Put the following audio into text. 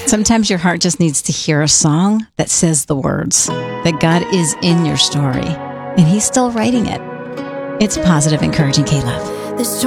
Sometimes your heart just needs to hear a song that says the words, that God is in your story, and He's still writing it. It's Positive, Encouraging K-Love.